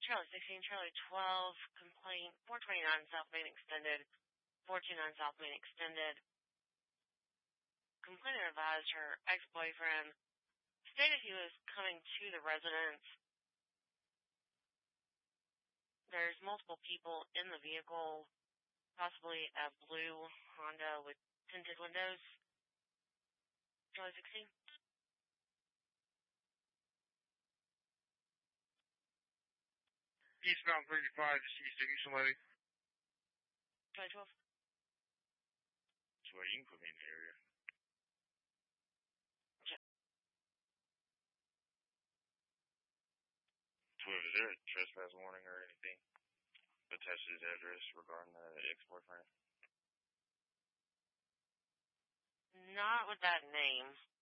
Charlie 16, Charlie 12, complaint 429 South Main Extended, 429 South Main Extended. Complainant advised her ex-boyfriend stated he was coming to the residence. There's multiple people in the vehicle, possibly a blue Honda with tinted windows. Charlie 16. Eastbound 35 to see Signature Lady. Charlie 12. So you can put me in the area. So is there a trespass warning or anything attached to his address regarding the ex-boyfriend? Not with that name.